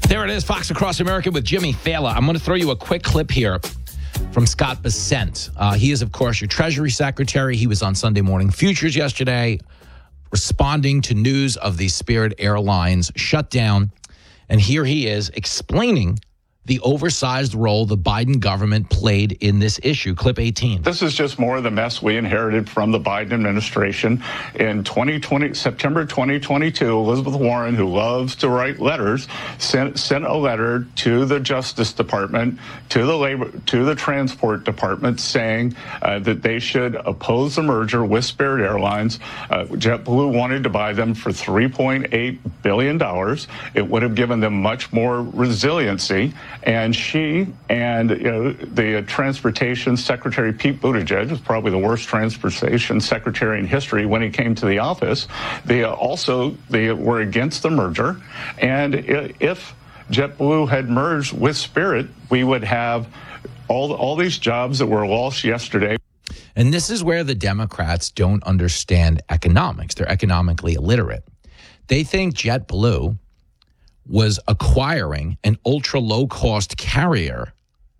There it is, Fox Across America with Jimmy Fallon. I'm going to throw you a quick clip here from Scott Bessent. He is, of course, your Treasury Secretary. He was on Sunday Morning Futures yesterday responding to news of the Spirit Airlines shutdown. And here he is explaining the oversized role the Biden government played in this issue. Clip 18. This is just more of the mess we inherited from the Biden administration. In September 2022, Elizabeth Warren, who loves to write letters, sent a letter to the Justice Department, to the Transport Department, saying that they should oppose the merger with Spirit Airlines. JetBlue wanted to buy them for $3.8 billion. It would have given them much more resiliency. And she and the Transportation Secretary, Pete Buttigieg, was probably the worst transportation secretary in history when he came to the office. They were against the merger. And if JetBlue had merged with Spirit, we would have all these jobs that were lost yesterday. And this is where the Democrats don't understand economics. They're economically illiterate. They think JetBlue was acquiring an ultra low-cost carrier,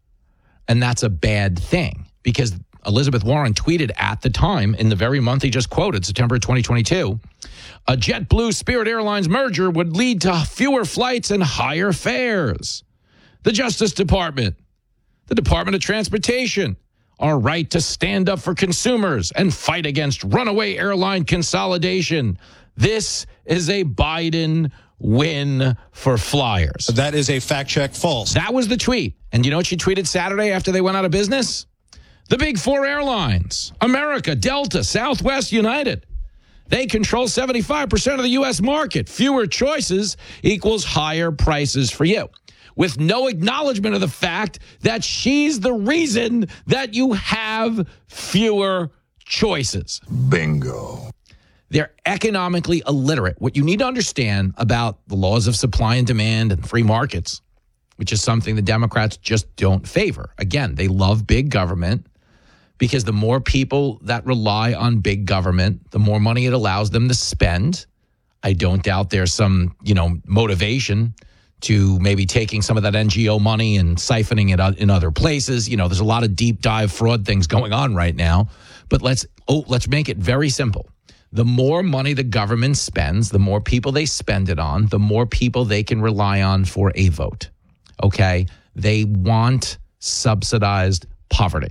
and that's a bad thing because Elizabeth Warren tweeted at the time, in the very month he just quoted, September 2022, a JetBlue Spirit Airlines merger would lead to fewer flights and higher fares. The Justice Department, the Department of Transportation, are right to stand up for consumers and fight against runaway airline consolidation. This is a Biden win for flyers. That is a fact check false. That was the tweet. And you know what she tweeted Saturday after they went out of business? The big four airlines, America, Delta, Southwest, United. They control 75% of the U.S. market. Fewer choices equals higher prices for you. With no acknowledgement of the fact that she's the reason that you have fewer choices. Bingo. They're economically illiterate. What you need to understand about the laws of supply and demand and free markets, which is something the Democrats just don't favor. Again, they love big government because the more people that rely on big government, the more money it allows them to spend. I don't doubt there's some, motivation to maybe taking some of that NGO money and siphoning it in other places. There's a lot of deep dive fraud things going on right now. But let's make it very simple. The more money the government spends, the more people they spend it on, the more people they can rely on for a vote. Okay? They want subsidized poverty.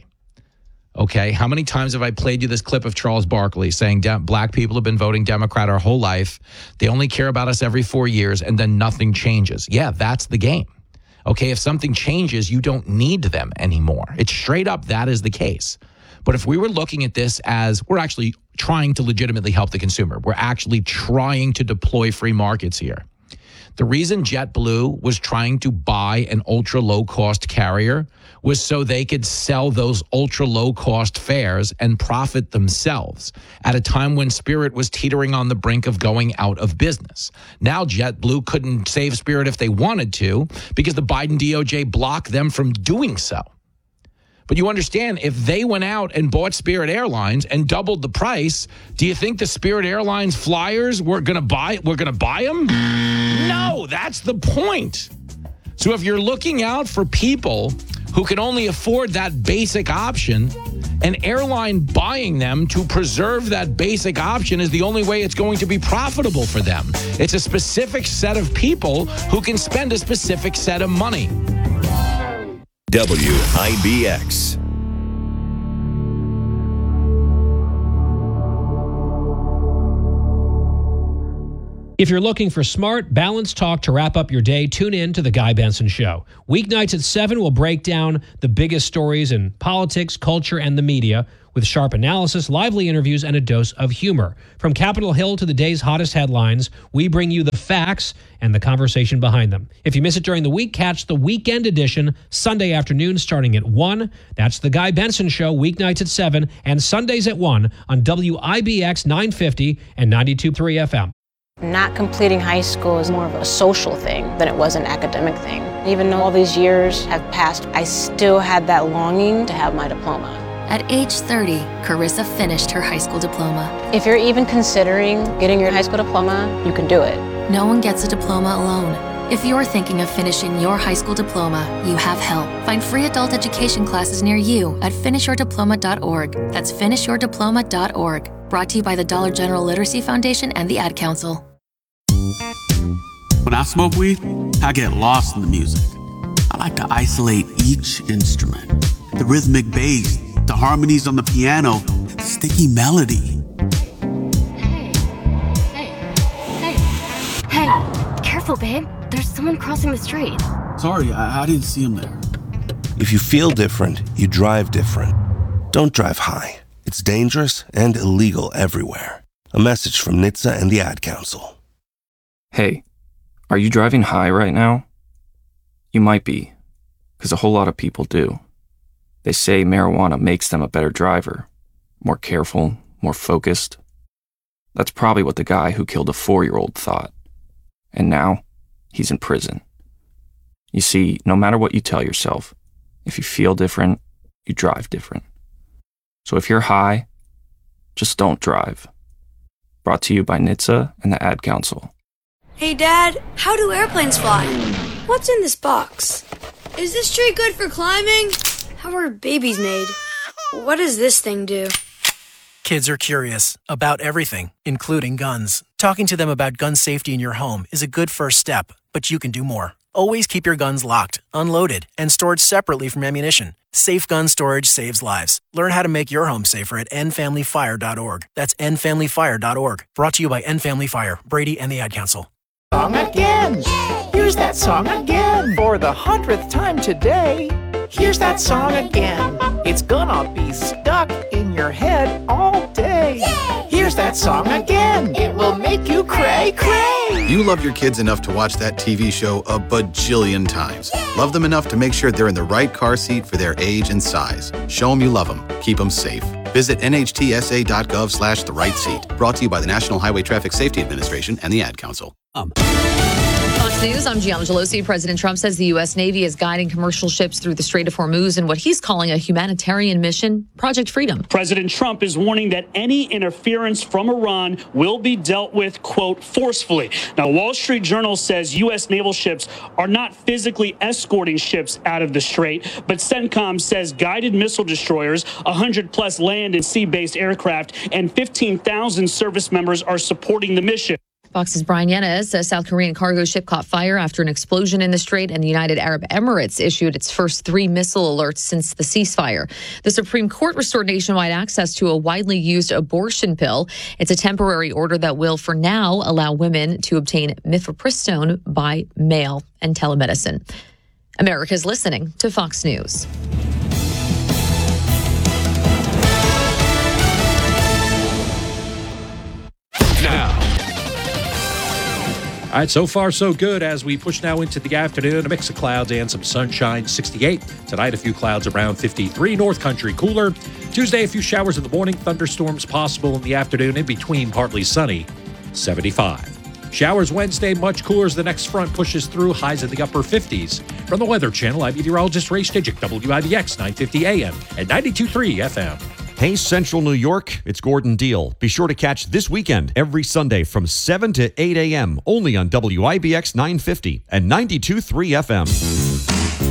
Okay? How many times have I played you this clip of Charles Barkley saying black people have been voting Democrat our whole life. They only care about us every 4 years and then nothing changes. Yeah, that's the game. Okay? If something changes, you don't need them anymore. It's straight up that is the case. But if we were looking at this as we're actually trying to legitimately help the consumer, we're actually trying to deploy free markets here. The reason JetBlue was trying to buy an ultra low-cost carrier was so they could sell those ultra low-cost fares and profit themselves at a time when Spirit was teetering on the brink of going out of business. Now JetBlue couldn't save Spirit if they wanted to because the Biden DOJ blocked them from doing so. But you understand, if they went out and bought Spirit Airlines and doubled the price, do you think the Spirit Airlines flyers were going to buy them? No, that's the point. So if you're looking out for people who can only afford that basic option, an airline buying them to preserve that basic option is the only way it's going to be profitable for them. It's a specific set of people who can spend a specific set of money. WIBX. If you're looking for smart, balanced talk to wrap up your day, tune in to The Guy Benson Show. Weeknights at 7, we'll break down the biggest stories in politics, culture, and the media with sharp analysis, lively interviews, and a dose of humor. From Capitol Hill to the day's hottest headlines, we bring you the facts and the conversation behind them. If you miss it during the week, catch the weekend edition Sunday afternoon starting at 1. That's The Guy Benson Show, weeknights at 7 and Sundays at 1 on WIBX 950 and 92.3 FM. Not completing high school is more of a social thing than it was an academic thing. Even though all these years have passed, I still had that longing to have my diploma. At age 30, Carissa finished her high school diploma. If you're even considering getting your high school diploma, you can do it. No one gets a diploma alone. If you're thinking of finishing your high school diploma, you have help. Find free adult education classes near you at finishyourdiploma.org. That's finishyourdiploma.org. Brought to you by the Dollar General Literacy Foundation and the Ad Council. When I smoke weed, I get lost in the music. I like to isolate each instrument. The rhythmic bass, the harmonies on the piano, the sticky melody. Hey, careful, babe. There's someone crossing the street. Sorry, I didn't see him there. If you feel different, you drive different. Don't drive high. It's dangerous and illegal everywhere. A message from NHTSA and the Ad Council. Hey, are you driving high right now? You might be, because a whole lot of people do. They say marijuana makes them a better driver, more careful, more focused. That's probably what the guy who killed a 4-year-old thought. And now, he's in prison. You see, no matter what you tell yourself, if you feel different, you drive different. So if you're high, just don't drive. Brought to you by NHTSA and the Ad Council. Hey, Dad, how do airplanes fly? What's in this box? Is this tree good for climbing? How are babies made? What does this thing do? Kids are curious about everything, including guns. Talking to them about gun safety in your home is a good first step, but you can do more. Always keep your guns locked, unloaded, and stored separately from ammunition. Safe gun storage saves lives. Learn how to make your home safer at endfamilyfire.org. That's endfamilyfire.org. Brought to you by End Family Fire, Brady, and the Ad Council. Song again. Here's that song again. For the 100th time today. Here's that song again. It's gonna be stuck in your head all day. Here's that song again. It will make you cray, cray. You love your kids enough to watch that TV show a bajillion times. Love them enough to make sure they're in the right car seat for their age and size. Show them you love them. Keep them safe. Visit nhtsa.gov/the right seat. Brought to you by the National Highway Traffic Safety Administration and the Ad Council. Fox News, I'm Gianna Gelosi. President Trump says the U.S. Navy is guiding commercial ships through the Strait of Hormuz in what he's calling a humanitarian mission, Project Freedom. President Trump is warning that any interference from Iran will be dealt with, quote, forcefully. Now, the Wall Street Journal says U.S. naval ships are not physically escorting ships out of the strait, but CENTCOM says guided missile destroyers, 100-plus land and sea-based aircraft, and 15,000 service members are supporting the mission. Fox's Brian Yanez, a South Korean cargo ship caught fire after an explosion in the strait, and the United Arab Emirates issued its first 3 missile alerts since the ceasefire. The Supreme Court restored nationwide access to a widely used abortion pill. It's a temporary order that will, for now, allow women to obtain mifepristone by mail and telemedicine. America's listening to Fox News. Now. All right, so far so good as we push now into the afternoon. A mix of clouds and some sunshine, 68. Tonight, a few clouds around 53. North Country cooler. Tuesday, a few showers in the morning. Thunderstorms possible in the afternoon. In between, partly sunny, 75. Showers Wednesday, much cooler as the next front pushes through. Highs in the upper 50s. From the Weather Channel, I'm meteorologist Ray Stidgick, WIBX 950 AM and 92.3 FM. Hey, Central New York, it's Gordon Deal. Be sure to catch This Weekend every Sunday from 7 to 8 a.m. only on WIBX 950 and 92.3 FM.